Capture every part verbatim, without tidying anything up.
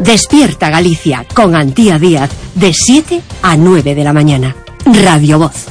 Despierta Galicia con Antía Díaz de siete a nueve de la mañana. Radio Voz.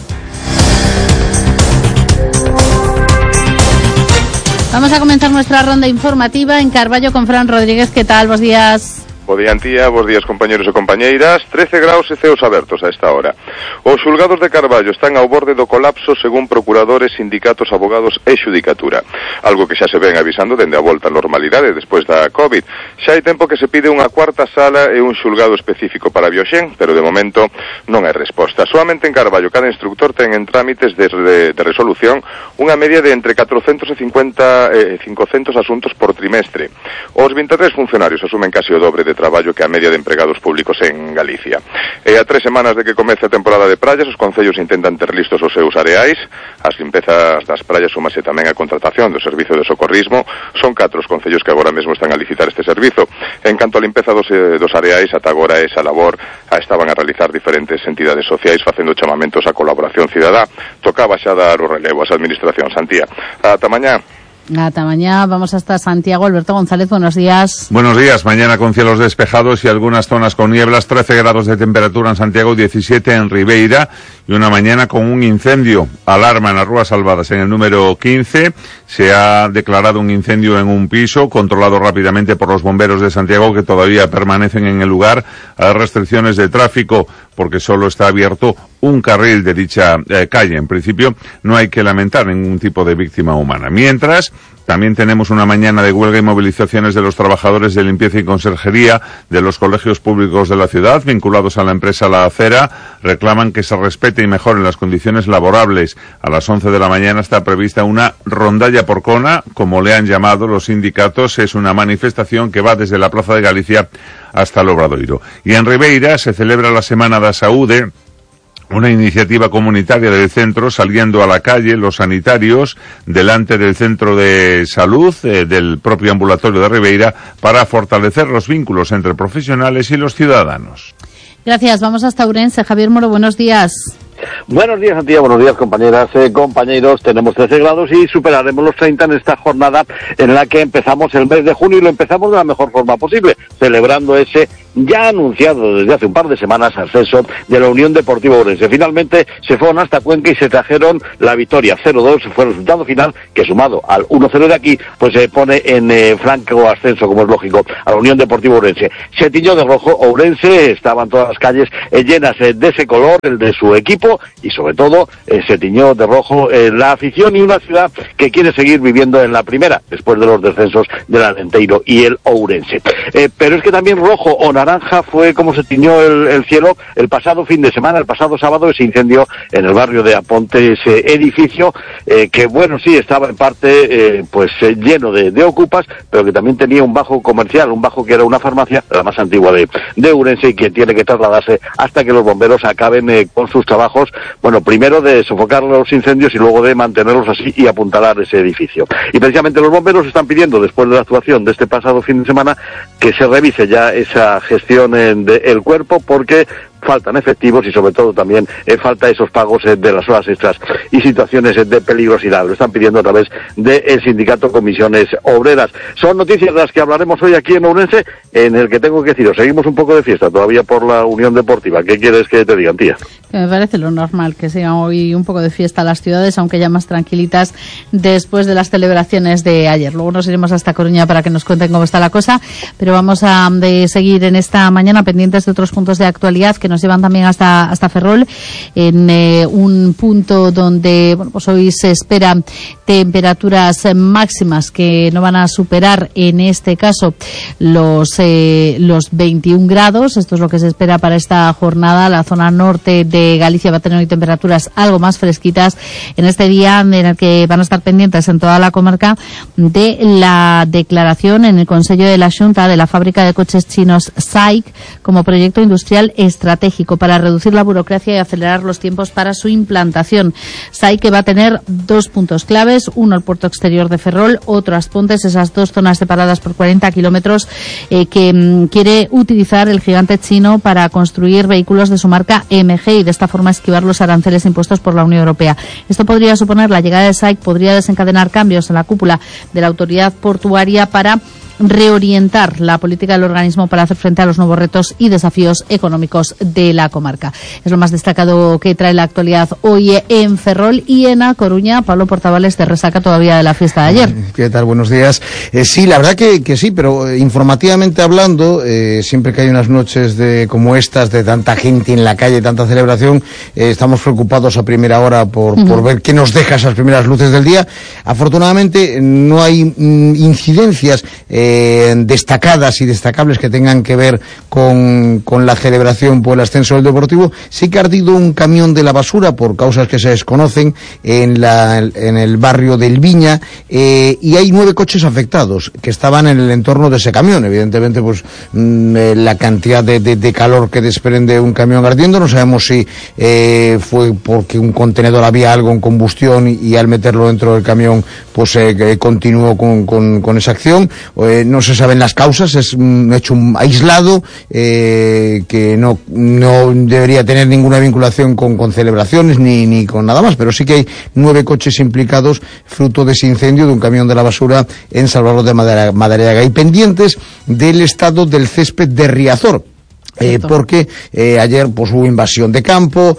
Vamos a comenzar nuestra ronda informativa en Carballo con Fran Rodríguez. ¿Qué tal? Buenos días. Bo día, Antía, bos días, compañeros e compañeiras. trece graus e ceos abertos a esta hora. Os xulgados de Carballo están ao borde do colapso según procuradores, sindicatos, abogados e xudicatura. Algo que xa se ven avisando dende a volta á normalidade despois da COVID. Xa hai tempo que se pide unha cuarta sala e un xulgado específico para Bioxén, pero de momento non hai resposta. Solamente en Carballo cada instructor ten en trámites de, de, de resolución unha media de entre catrocentos cincuenta e cincocentos asuntos por trimestre. Os vinte e tres funcionarios asumen casi o dobre de traballo que a media de empregados públicos en Galicia. E a tres semanas de que comece a temporada de praias, os concellos intentan ter listos os seus areais. As limpezas das praias súmase tamén a contratación do servizo de socorrismo. Son catro os concellos que agora mesmo están a licitar este servizo. En canto a limpeza dos, dos areais, ata agora esa labor a estaban a realizar diferentes entidades sociais facendo chamamentos a colaboración cidadá. Tocaba xa dar o relevo ás administracións. Antía, ata mañá. Hasta mañana, vamos hasta Santiago. Alberto González, buenos días. Buenos días, mañana con cielos despejados y algunas zonas con nieblas, trece grados de temperatura en Santiago, diecisiete en Ribeira, y una mañana con un incendio. Alarma en las Rúas Salvadas en el número quince, se ha declarado un incendio en un piso, controlado rápidamente por los bomberos de Santiago, que todavía permanecen en el lugar. Hay restricciones de tráfico, porque solo está abierto un carril de dicha eh, calle. En principio, no hay que lamentar ningún tipo de víctima humana. Mientras, también tenemos una mañana de huelga y movilizaciones de los trabajadores de limpieza y conserjería de los colegios públicos de la ciudad, vinculados a la empresa La Acera. Reclaman que se respete y mejoren las condiciones laborables. A las once de la mañana está prevista una rondalla porcona, como le han llamado los sindicatos. Es una manifestación que va desde la Plaza de Galicia hasta el Obradoiro. Y en Ribeira se celebra la Semana da Saúde, una iniciativa comunitaria del centro, saliendo a la calle los sanitarios delante del centro de salud eh, del propio ambulatorio de Ribeira para fortalecer los vínculos entre profesionales y los ciudadanos. Gracias. Vamos hasta Ourense. Javier Moro, buenos días. Buenos días, Antía, buenos días, compañeras, eh, compañeros. Tenemos trece grados y superaremos los treinta en esta jornada en la que empezamos el mes de junio, y lo empezamos de la mejor forma posible, celebrando ese ya anunciado desde hace un par de semanas ascenso de la Unión Deportiva Ourense. Finalmente se fueron hasta Cuenca y se trajeron la victoria. cero dos fue el resultado final, que sumado al uno cero de aquí, pues se pone en eh, franco ascenso, como es lógico, a la Unión Deportiva Ourense. Se tiñó de rojo Ourense, estaban todas las calles eh, llenas eh, de ese color, el de su equipo, y sobre todo eh, se tiñó de rojo eh, la afición, y una ciudad que quiere seguir viviendo en la primera, después de los descensos del Alenteiro y el Ourense. Eh, pero es que también rojo o naranja fue como se tiñó el, el cielo el pasado fin de semana, el pasado sábado, ese incendio en el barrio de Aponte, ese edificio eh, que, bueno, sí, estaba en parte eh, pues eh, lleno de, de ocupas, pero que también tenía un bajo comercial, un bajo que era una farmacia, la más antigua de, de Ourense, y que tiene que trasladarse hasta que los bomberos acaben eh, con sus trabajos, bueno, primero de sofocar los incendios y luego de mantenerlos así y apuntalar ese edificio. Y precisamente los bomberos están pidiendo, después de la actuación de este pasado fin de semana, que se revise ya esa gestión del cuerpo, porque faltan efectivos y sobre todo también eh, falta esos pagos eh, de las horas extras y situaciones eh, de peligrosidad. Lo están pidiendo a través del sindicato Comisiones Obreras. Son noticias de las que hablaremos hoy aquí en Ourense, en el que tengo que deciros, seguimos un poco de fiesta todavía por la Unión Deportiva. ¿Qué quieres que te digan, tía? Me parece lo normal que sigan hoy un poco de fiesta las ciudades, aunque ya más tranquilitas después de las celebraciones de ayer. Luego nos iremos hasta Coruña para que nos cuenten cómo está la cosa, pero vamos a de seguir en esta mañana pendientes de otros puntos de actualidad que nos llevan también hasta hasta Ferrol, en eh, un punto donde, bueno, pues hoy se esperan temperaturas máximas que no van a superar, en este caso, los eh, los veintiún grados. Esto es lo que se espera para esta jornada. La zona norte de Galicia va a tener hoy temperaturas algo más fresquitas en este día, en el que van a estar pendientes en toda la comarca de la declaración en el Consello de la Xunta de la fábrica de coches chinos S A I C como proyecto industrial estratégico para reducir la burocracia y acelerar los tiempos para su implantación. S A I C que va a tener dos puntos claves, uno el puerto exterior de Ferrol, otro As Pontes, esas dos zonas separadas por cuarenta kilómetros eh, que mm, quiere utilizar el gigante chino para construir vehículos de su marca M G y de esta forma esquivar los aranceles impuestos por la Unión Europea. Esto podría suponer, la llegada de S A I C podría desencadenar cambios en la cúpula de la autoridad portuaria para reorientar la política del organismo para hacer frente a los nuevos retos y desafíos económicos de la comarca. Es lo más destacado que trae la actualidad hoy en Ferrol y en A Coruña. Pablo Portavales, te resaca todavía de la fiesta de ayer. ¿Qué tal? Buenos días. Eh, sí, la verdad que, que sí, pero eh, informativamente hablando, eh, siempre que hay unas noches de como estas, de tanta gente en la calle, tanta celebración, eh, estamos preocupados a primera hora por, uh-huh. por ver qué nos deja esas primeras luces del día. Afortunadamente no hay mm, incidencias eh, destacadas y destacables que tengan que ver con, con la celebración por el ascenso del Deportivo. Sí que ha ardido un camión de la basura por causas que se desconocen en, la, en el barrio del Viña, eh, y hay nueve coches afectados que estaban en el entorno de ese camión. Evidentemente, pues mm, eh, la cantidad de, de, de calor que desprende un camión ardiendo, no sabemos si eh, fue porque un contenedor había algo en combustión y, y al meterlo dentro del camión pues eh, continuó con, con, con esa acción. Eh, no se saben las causas, es un hecho aislado eh, que no, no debería tener ninguna vinculación con, con celebraciones ni, ni con nada más, pero sí que hay nueve coches implicados fruto de ese incendio de un camión de la basura en Salvador de Madariaga, y pendientes del estado del césped de Riazor. Eh, porque eh, ayer pues hubo invasión de campo,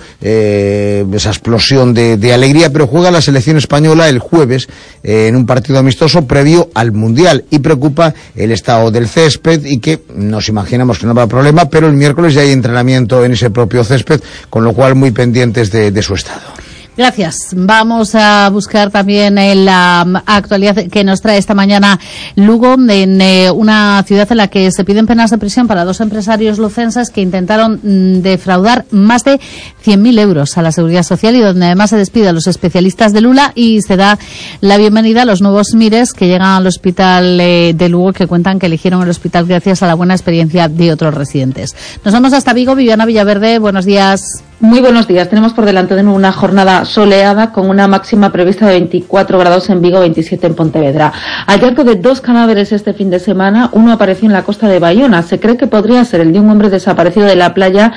eh, esa explosión de, de alegría, pero juega la selección española el jueves eh, en un partido amistoso previo al Mundial, y preocupa el estado del césped, y que nos imaginamos que no habrá problema, pero el miércoles ya hay entrenamiento en ese propio césped, con lo cual muy pendientes de, de su estado. Gracias. Vamos a buscar también en la actualidad que nos trae esta mañana Lugo, en eh, una ciudad en la que se piden penas de prisión para dos empresarios lucenses que intentaron mm, defraudar más de cien mil euros a la Seguridad Social, y donde además se despide a los especialistas de Lula y se da la bienvenida a los nuevos Mires que llegan al hospital eh, de Lugo, que cuentan que eligieron el hospital gracias a la buena experiencia de otros residentes. Nos vamos hasta Vigo. Viviana Villaverde, buenos días. Muy buenos días. Tenemos por delante de nuevo una jornada soleada con una máxima prevista de veinticuatro grados en Vigo, veintisiete en Pontevedra. Hallazgo de dos cadáveres este fin de semana. Uno apareció en la costa de Bayona. Se cree que podría ser el de un hombre desaparecido de la playa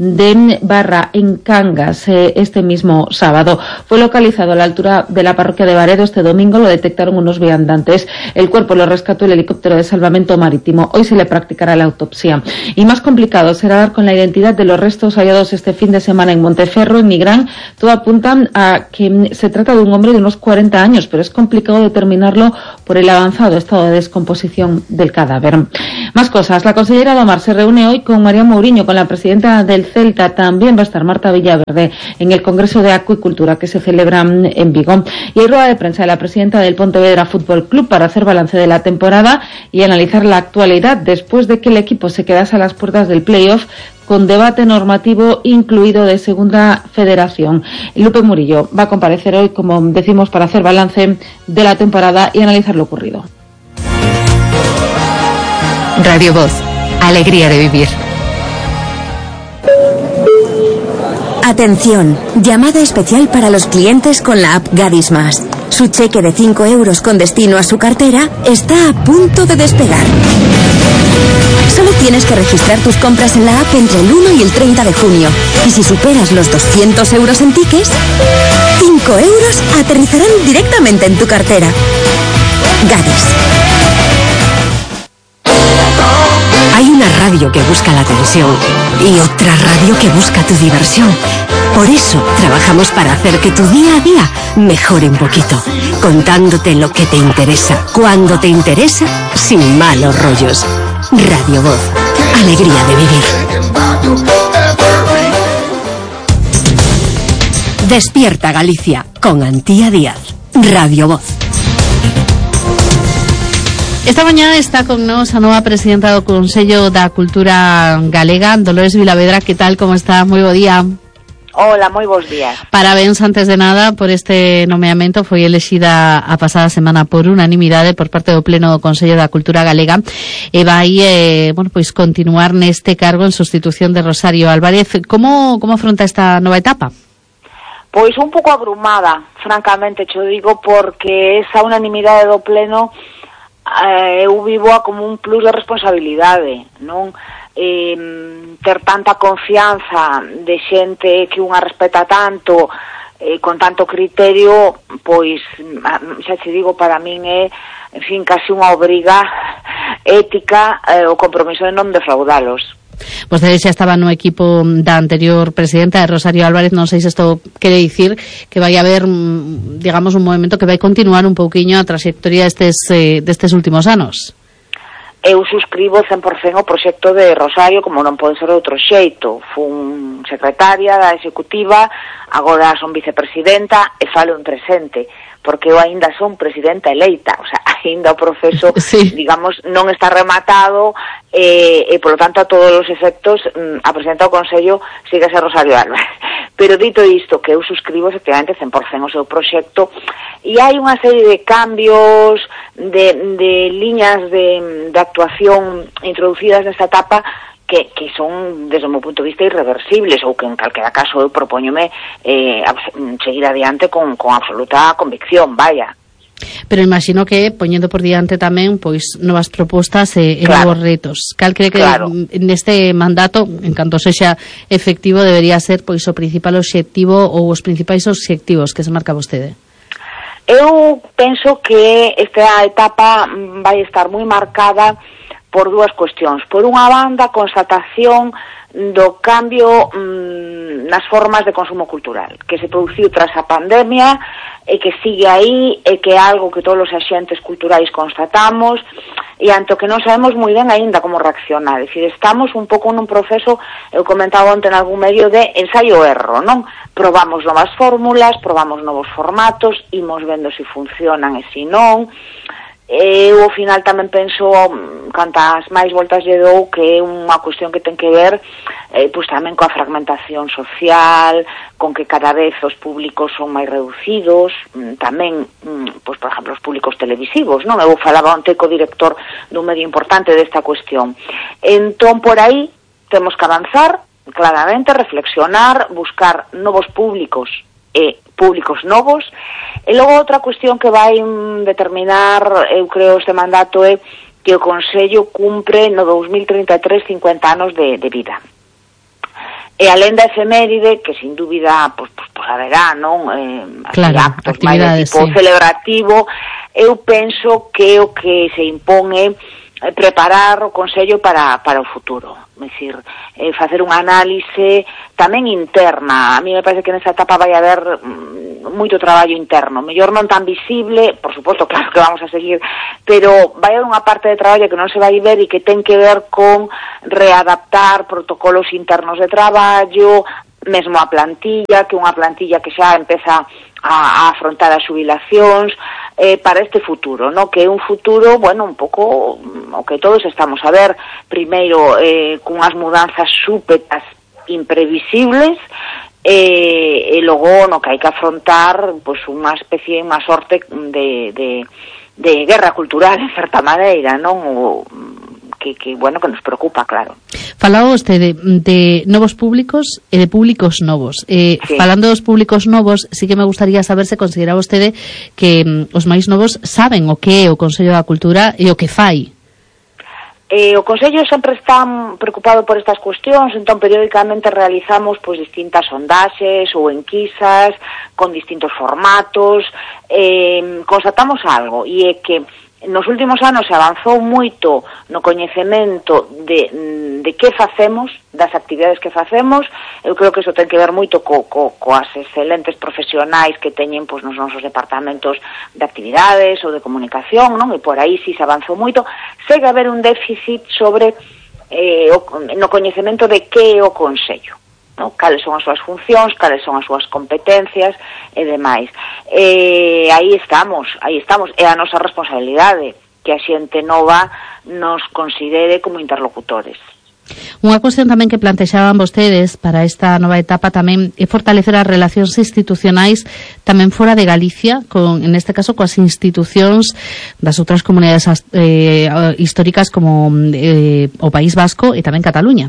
de Barra, en Cangas, eh, este mismo sábado. Fue localizado a la altura de la parroquia de Baredo este domingo. Lo detectaron unos viandantes. El cuerpo lo rescató el helicóptero de salvamento marítimo. Hoy se le practicará la autopsia. Y más complicado será dar con la identidad de los restos hallados este fin de semana en Monteferro, en Nigrán. Todo apunta a que se trata de un hombre de unos cuarenta años, pero es complicado determinarlo por el avanzado estado de descomposición del cadáver. Más cosas. La consellera Domar se reúne hoy con María Mourinho, con la presidenta del Celta. También va a estar Marta Villaverde en el Congreso de Acuicultura que se celebra en Vigo. Y hay rueda de prensa de la presidenta del Pontevedra Fútbol Club para hacer balance de la temporada y analizar la actualidad después de que el equipo se quedase a las puertas del playoff, con debate normativo incluido de Segunda Federación. Lupe Murillo va a comparecer hoy, como decimos, para hacer balance de la temporada y analizar lo ocurrido. Radio Voz, alegría de vivir. Atención, llamada especial para los clientes con la app Gadis Más. Su cheque de cinco euros con destino a su cartera está a punto de despegar. Solo tienes que registrar tus compras en la app entre el uno y el treinta de junio. Y si superas los doscientos euros en tickets, cinco euros aterrizarán directamente en tu cartera. Gadis. Hay una radio que busca la atención y otra radio que busca tu diversión. Por eso trabajamos para hacer que tu día a día mejore un poquito, contándote lo que te interesa, cuando te interesa, sin malos rollos. Radio Voz, alegría de vivir. Despierta Galicia con Antía Díaz. Radio Voz. Esta mañana está con nos a nova presidenta do Consello da Cultura Galega, Dolores Vilavedra. Que tal, como está? Moi bo día. Hola, moi bons días. Parabéns, antes de nada, por este nomeamento. Foi elexida a pasada semana por unanimidade por parte do Pleno do Consello da Cultura Galega e vai, eh, bueno, pois continuar neste cargo en sustitución de Rosario Álvarez. Como, como afronta esta nova etapa? Pois un pouco abrumada, francamente, cho digo, porque esa unanimidade do Pleno eh, eu vivoa como un plus de responsabilidade, non? Eh, ter tanta confianza de xente que unha respeta tanto, eh, con tanto criterio, pois xa te digo, para min é en fin, casi unha obriga ética, eh, o compromiso de non defraudalos. Vostedes xa estaban no equipo da anterior presidenta de Rosario Álvarez, non sei se isto quere dicir que vai haber, digamos, un movimento que vai continuar un pouquiño a trayectoria destes, eh, destes últimos anos. Eu suscribo cen por cento o proxecto de Rosario, como non pode ser de outro xeito. Fun secretaria da executiva, agora son vicepresidenta e falo en presente, porque eu aínda son presidenta eleita, o sea, aínda o proceso, sí, digamos, non está rematado, e, e polo tanto, a todos os efectos, a presidenta do Consello sigue a ser Rosario Álvarez. Pero dito isto, que eu suscribo efectivamente cen por cento o seu proxecto, e hai unha serie de cambios, de, de liñas de, de actuación introducidas nesta etapa, que, que son, desde o meu punto de vista, irreversibles, ou que en calquera caso eu propóñome eh, seguir adiante con, con absoluta convicción, vaya. Pero imagino que, poñendo por diante tamén, pois, novas propostas e, e claro, novos retos. Cal cree que claro, neste mandato, en canto sexa efectivo, debería ser, pois, o principal obxectivo ou os principais obxectivos que se marca vostede? Eu penso que esta etapa vai estar moi marcada por dúas cuestións. Por unha banda, a constatación do cambio mmm, nas formas de consumo cultural que se produciu tras a pandemia e que sigue aí e que é algo que todos os axentes culturais constatamos e ante o que non sabemos moi ben aínda como reaccionar. É dicir, estamos un pouco nun proceso, eu comentaba onte en algún medio, de ensaio-erro, non? Probamos novas fórmulas, probamos novos formatos, imos vendo se funcionan e se non. Eu ao final tamén penso, cantas máis voltas lle dou, que é unha cuestión que ten que ver eh, pois tamén coa fragmentación social, con que cada vez os públicos son máis reducidos, tamén, pois por exemplo, os públicos televisivos, non? Eu falaba onte co director dun medio importante desta cuestión. Entón, por aí, temos que avanzar, claramente, reflexionar, buscar novos públicos e públicos novos. E logo outra cuestión que vai determinar, eu creo, este mandato é que o Consello cumpre no dos mil trinta e tres cincuenta anos de, de vida. E alén da efeméride, que sin dúbida pues, pues, pues haberá, non? Eh, claro, actos máis de tipo sí, celebrativo, eu penso que o que se impón é preparar o Consello para, para o futuro. É dicir, eh, facer unha análise tamén interna. A mí me parece que nesa etapa vai haber mm, moito traballo interno, mellor non tan visible, por suposto, claro que vamos a seguir, pero vai haber unha parte de traballo que non se vai ver e que ten que ver con readaptar protocolos internos de traballo, mesmo a plantilla, que unha plantilla que xa empeza a, a afrontar as xubilacións, eh, para este futuro, ¿no? Que é un futuro, bueno, un pouco o que todos estamos a ver, primeiro eh, cunhas mudanzas súpetas imprevisibles, eh, e logo no que hai que afrontar pois unha especie, unha sorte de, de, de guerra cultural, en certa maneira, non? O, que, que, bueno, que nos preocupa, claro. Falaba vostede de, de novos públicos e de públicos novos. Eh, sí. Falando dos públicos novos, sí que me gustaría saber se considera vostede que mm, os máis novos saben o que é o Consello da Cultura e o que fai. Eh, o Consello sempre está preocupado por estas cuestións, entón periódicamente realizamos pois distintas sondaxes ou enquisas con distintos formatos. Eh, constatamos algo, e é que nos últimos anos se avanzou moito no coñecemento de, de que facemos, das actividades que facemos. Eu creo que iso ten que ver moito co, co, coas excelentes profesionais que teñen pois, nos nosos departamentos de actividades ou de comunicación, non? E por aí si se avanzou moito. Segue a haber un déficit sobre eh, o, no coñecemento de que é o Consello, no? Cales son as súas funcións, cales son as súas competencias e demais. E aí estamos, aí estamos, é a nosa responsabilidade que a xente nova nos considere como interlocutores. Unha cuestión tamén que plantexaban vostedes para esta nova etapa tamén é fortalecer as relacións institucionais tamén fora de Galicia, con, en este caso coas institucións das outras comunidades eh, históricas como eh, o País Vasco e tamén Cataluña.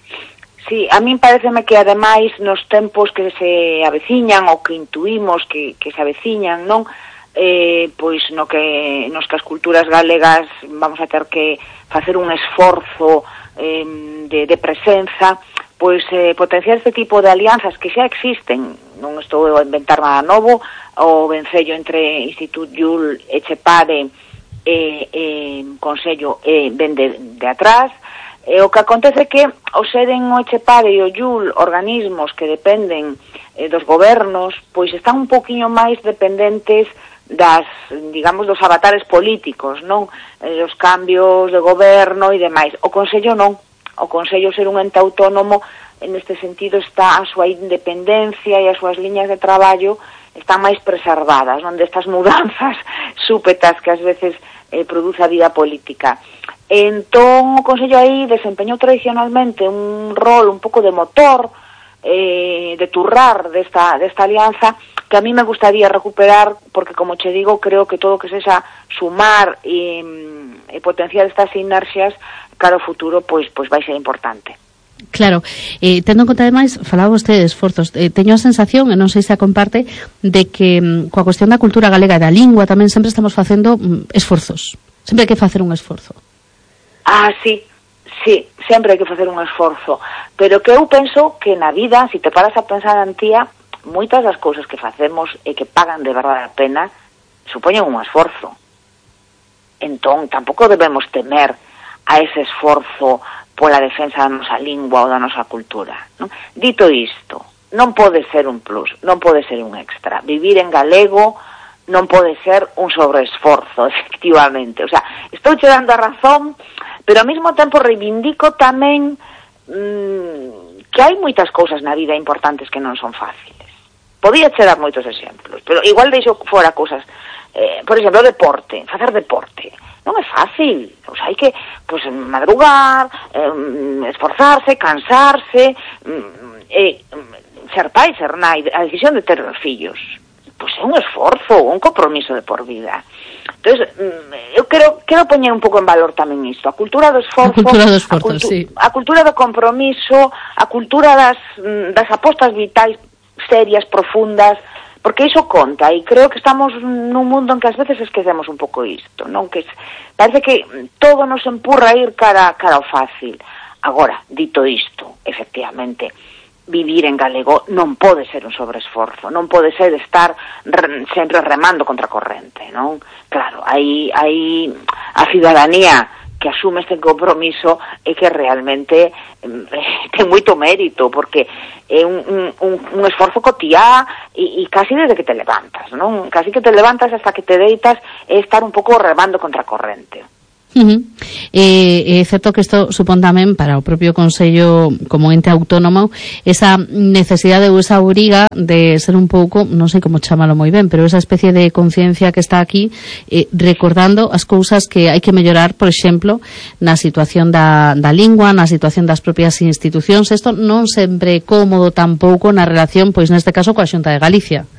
Sí, a min pareceme que ademais nos tempos que se aveciñan ou que intuímos que, que se aveciñan, non? Eh, pois no que nos que as culturas galegas vamos a ter que facer un esforzo eh, de, de presenza, pois eh, potenciar este tipo de alianzas que xa existen, non estou a inventar nada novo, o vencello entre Institut Llull, Etxepare e eh, Consello eh, ven de, de atrás. E o que acontece é que o seren o Etxepare e o Iul organismos que dependen eh, dos gobernos, pois están un poquinho máis dependentes das, digamos, dos avatares políticos, non? Eh, os cambios de goberno e demais. O Consello non. O Consello, ser un ente autónomo, en este sentido está a súa independencia e as súas liñas de traballo están máis preservadas, non? Destas mudanzas súpetas que ás veces eh, produce a vida política. Entón, o Consello aí desempeñou tradicionalmente un rol un pouco de motor, eh, de turrar desta, desta alianza, que a mí me gustaría recuperar, porque, como che digo, creo que todo que sexa sumar e, e potenciar estas inercias cara ao futuro, pois, pois vai ser importante. Claro, eh, tendo en conta ademais, falaba vostede de esforzos, eh, teño a sensación, e non sei se a comparte, de que mm, coa cuestión da cultura galega e da lingua tamén sempre estamos facendo mm, esforzos, sempre hai que facer un esforzo. Ah, sí, sí, sempre hai que facer un esforzo, pero que eu penso que na vida, se si te paras a pensar en tía, moitas das cousas que facemos e que pagan de verdade a pena supoñen un esforzo. Entón, tampouco debemos temer a ese esforzo pola defensa da nosa lingua ou da nosa cultura, non? Dito isto, non pode ser un plus, non pode ser un extra. Vivir en galego non pode ser un sobreesforzo, efectivamente. O sea, estou che dando a razón, pero ao mesmo tempo reivindico tamén mmm, que hai moitas cousas na vida importantes que non son fáciles. Podía che dar moitos exemplos, pero igual deixo fora cousas, eh, por exemplo, o deporte, facer deporte. Non é fácil, o sea, hai que pues, madrugar, eh, esforzarse, cansarse, eh, ser pai, ser nai, a decisión de ter os fillos, pois é un esforzo, un compromiso de por vida. Entonces, eu quero, quero poñer un pouco en valor tamén isto, a cultura do esforzo, a cultura do esforzo, a, cultu sí. a cultura do compromiso, a cultura das, das apostas vitais serias, profundas, porque iso conta, e creo que estamos nun mundo en que ás veces esquecemos un pouco isto, non? Que parece que todo nos empurra a ir cara, cara ao fácil. Agora, dito isto, efectivamente, vivir en galego non pode ser un sobreesforzo, non pode ser estar re, sempre remando contra a corrente, non? Claro, aí, aí a ciudadanía que asume este compromiso é que realmente eh, ten moito mérito, porque é un, un, un esforzo cotiá e, e casi desde que te levantas, non? Casi que te levantas hasta que te deitas é estar un pouco remando contra a corrente. Uh-huh. Eh, é certo que isto supón tamén para o propio Consello como ente autónomo esa necesidade ou esa obriga de ser un pouco, non sei como chamalo moi ben, pero esa especie de conciencia que está aquí eh, recordando as cousas que hai que mellorar, por exemplo, na situación da, da lingua, na situación das propias institucións. Isto non sempre é cómodo tampouco na relación, pois neste caso, coa Xunta de Galicia.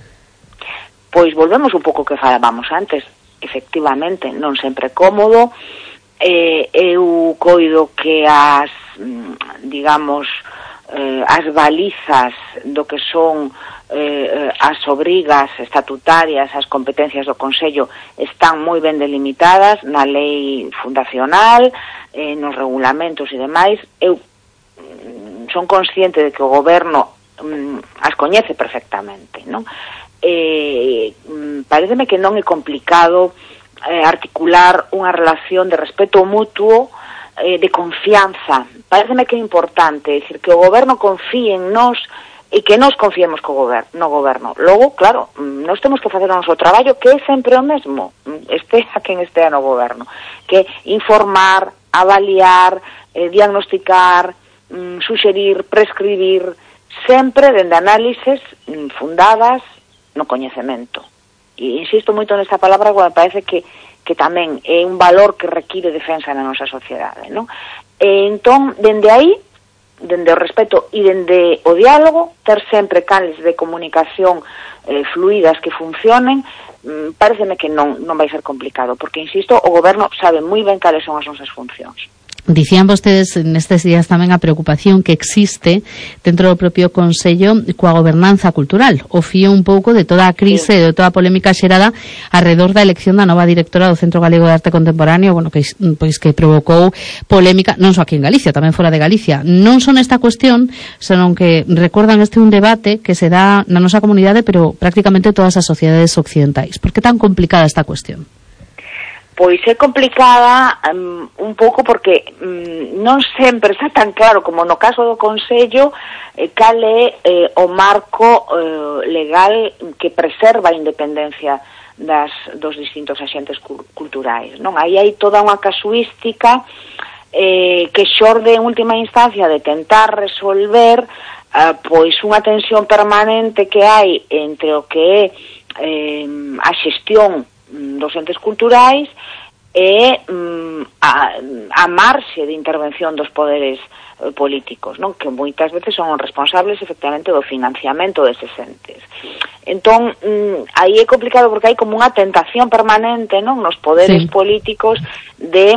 Pois volvemos un pouco que falábamos antes. Efectivamente, non sempre cómodo. Eh, eu coido que as, digamos, eh, as balizas do que son eh, as obrigas estatutarias, as competencias do Consello están moi ben delimitadas na lei fundacional, eh, nos regulamentos e demais. Eu mm, son consciente de que o goberno mm, as coñece perfectamente, non? Eh, pareceme que non é complicado eh, articular unha relación de respeto mutuo, eh, de confianza. Pareceme que é importante, é dicir, que o goberno confíe en nós e que nós confiemos co goberno, no goberno. Logo, claro, nós temos que facer o noso traballo, que é sempre o mesmo, este a quen estea no goberno, que informar, avaliar, eh, diagnosticar, mm, suxerir, prescribir, sempre dende análises mm, fundadas no coñecemento. E insisto moito nesta palabra, porque me parece que, que tamén é un valor que require defensa na nosa sociedade, non? E entón, dende aí, dende o respeto e dende o diálogo, ter sempre canles de comunicación eh, fluidas que funcionen, mm, pareceme que non, non vai ser complicado, porque, insisto, o goberno sabe moi ben cales son as nosas funcións. Dicían vostedes nestes días tamén a preocupación que existe dentro do propio Consello coa gobernanza cultural, o fío un pouco de toda a crise, sí, de toda a polémica xerada alrededor da elección da nova directora do Centro Galego de Arte Contemporáneo, bueno, que, pois, que provocou polémica non só aquí en Galicia, tamén fora de Galicia. Non son esta cuestión, senón que recordan este un debate que se dá na nosa comunidade, pero prácticamente todas as sociedades occidentais. Por que tan complicada esta cuestión? pois é complicada um, un pouco porque um, non sempre está tan claro como no caso do Consello eh, cal é eh, o marco eh, legal que preserva a independencia das, dos distintos axentes cu- culturais, non? Aí hai toda unha casuística eh, que xorde en última instancia de tentar resolver eh, pois unha tensión permanente que hai entre o que é eh, a xestión dos entes culturais e mm, a, a marxe de intervención dos poderes eh, políticos, non? Que moitas veces son os responsables efectivamente do financiamento deses entes. Entón, mm, aí é complicado porque hai como unha tentación permanente, non? Nos poderes sí. políticos de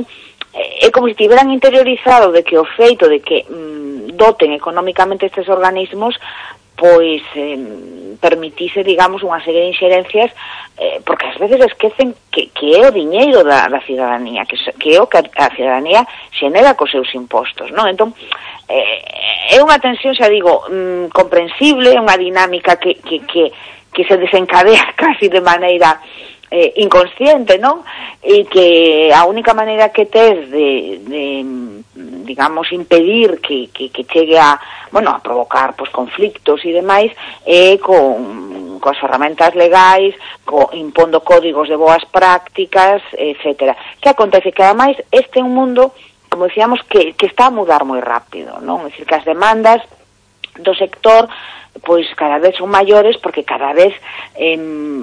é como se tiveran interiorizado de que o feito de que mm, doten económicamente estes organismos pois eh, permitise, digamos, unha serie de inxerencias eh, porque ás veces esquecen que, que é o diñeiro da, da cidadanía, que, que é o que a cidadanía xenera cos seus impostos, non? Entón, eh, é unha tensión, xa digo, mm, comprensible, unha dinámica que, que, que, que se desencadea casi de maneira eh, inconsciente, non? E que a única maneira que tes de, de digamos, impedir que, que, que chegue a, bueno, a provocar pues, conflictos e demais, é con, coas ferramentas legais, co, impondo códigos de boas prácticas, etcétera. Que acontece? Que, ademais, este é un mundo, como decíamos, que, que está a mudar moi rápido, non? É dicir, que as demandas do sector pois cada vez son maiores porque cada vez eh,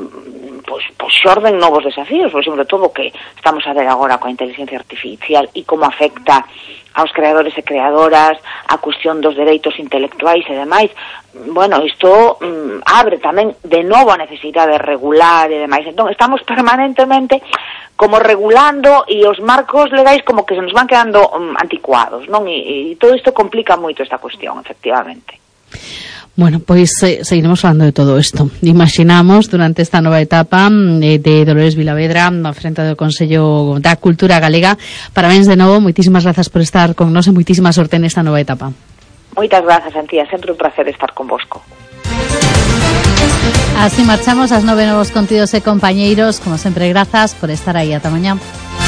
pois, pois xorden novos desafíos, por exemplo, todo o que estamos a ver agora coa inteligencia artificial e como afecta aos creadores e creadoras, a cuestión dos dereitos intelectuais e demais. Bueno, isto mm, abre tamén de novo a necesidade de regular e demais. Entón, estamos permanentemente como regulando e os marcos legais como que se nos van quedando um, anticuados, non? E, e todo isto complica moito esta cuestión, efectivamente. Bueno, pois eh, seguiremos falando de todo isto. Imaginamos durante esta nova etapa eh, de Dolores Vilavedra na frente do Consello da Cultura Galega. Parabéns de novo, moitísimas grazas por estar con nós e moitísima sorte nesta nova etapa. Moitas grazas, Antía, sempre un placer estar convosco. Así marchamos ás nove novos contidos e compañeiros, como sempre, grazas por estar aí. Ata mañá.